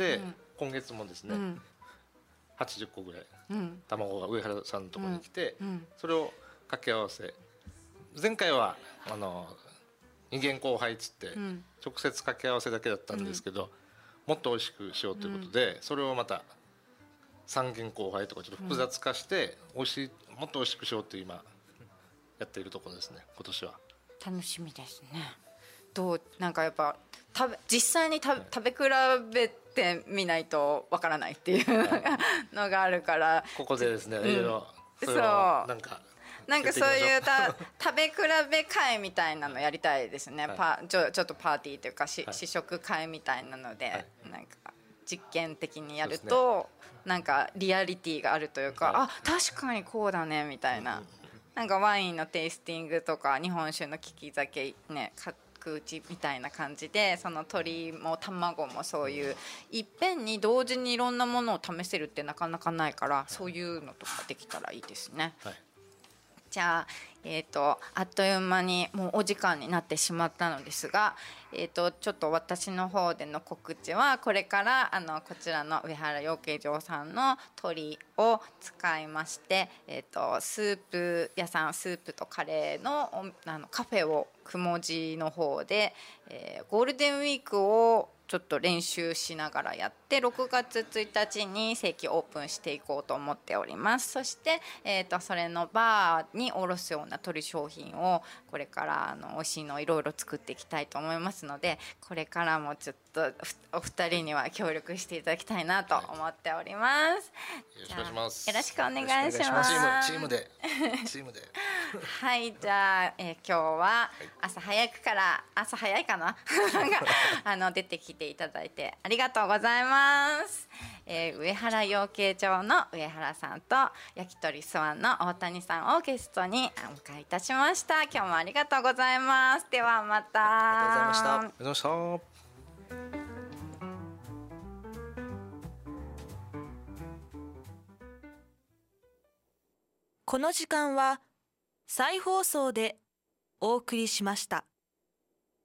、今月もですね、80個ぐらい卵が上原さんのところに来て、それを掛け合わせ、前回は二元交配っつって直接掛け合わせだけだったんですけど、もっと美味しくしようということで、それをまた三元交配とかちょっと複雑化してもっと美味しくしようと今やっているところですね。今年は楽しみですね。なんかやっぱ実際に食べ比べてみないとわからないっていうのがあるから、 ここでですね、いろいろそれをなんかそういう食べ比べ会みたいなのやりたいですね。ちょっとパーティーというか試食会みたいなので、なんか実験的にやるとなんかリアリティがあるというか、確かにこうだねみたいな、なんかワインのテイスティングとか日本酒の利き酒ね、角打ちみたいな感じで、その鶏も卵もそういういっぺんに同時にいろんなものを試せるってなかなかないから、そういうのとかできたらいいですね。じゃあ、あっという間にもうお時間になってしまったのですが、ちょっと私の方での告知は、これからこちらの上原養鶏場さんの鶏を使いまして、スープ屋さん、スープとカレーのカフェをくもじの方で、ゴールデンウィークをちょっと練習しながらやって、6月1日に正規オープンしていこうと思っております。そして、それのバーに卸すような鶏商品をこれから美味しいのをいろいろ作っていきたいと思いますので、これからもちょっとお二人には協力していただきたいなと思っております。 よろしくお願いします。 よろしくお願いします。 チームではい、じゃあ、今日は朝早くから、朝早いかな出てきていただいてありがとうございます。上原養鶏場の上原さんと焼き鳥スワンの大谷さんをゲストにお迎えいたしました。今日もありがとうございます。ではまた。 ありがとうございました。 この時間は再放送でお送りしました。